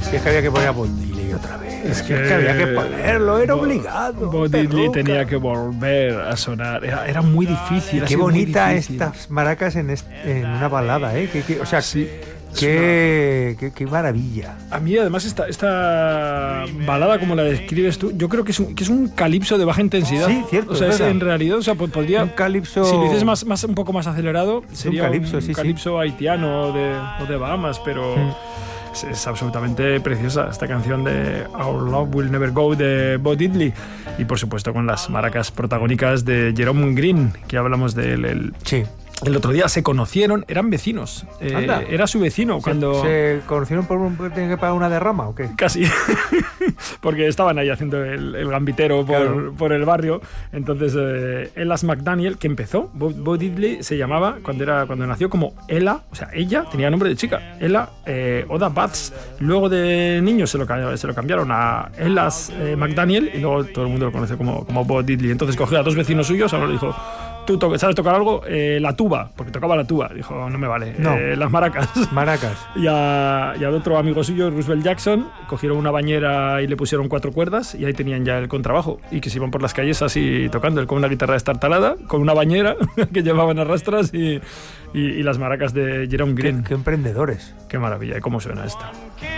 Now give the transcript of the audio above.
Y es que había que poner a Bob Dylan otra vez. Es que había que ponerlo, era obligado. Bob Dylan tenía que volver a sonar. Era muy difícil. Qué bonita estas maracas en una balada, ¿eh? O sea, sí. Qué maravilla. A mí, además, esta balada, como la describes tú, yo creo que es un calipso de baja intensidad. Sí, cierto. O sea, en realidad, o sea, podría. Un calipso. Si lo dices un poco más acelerado, sería un calipso haitiano o de Bahamas, pero. Es absolutamente preciosa esta canción de Our Love Will Never Go de Bo Diddley, y por supuesto con las maracas protagónicas de Jerome Green, que hablamos de él. El otro día se conocieron, eran vecinos. Era su vecino cuando... ¿Se conocieron porque tenían que pagar una derrama o qué? Casi. Porque estaban ahí haciendo el gambitero por el barrio. Entonces, Elas McDaniel, que empezó, Bo Diddley se llamaba, cuando nació, como Ella, o sea, ella tenía nombre de chica. Ella Oda Baths. Luego de niño se lo cambiaron a Elas McDaniel, y luego todo el mundo lo conoce como Bo Diddley. Entonces cogió a dos vecinos suyos, ahora le dijo... ¿Tú sabes tocar algo? La tuba, porque tocaba la tuba. Dijo, no me vale. No. Las maracas. Y al otro amigo suyo, Roosevelt Jackson, cogieron una bañera y le pusieron 4 cuerdas, y ahí tenían ya el contrabajo. Y que se iban por las calles así tocando, él con una guitarra destartalada, con una bañera que llevaban a rastras y las maracas de Jerome Green. Qué emprendedores. Qué maravilla, y cómo suena esto.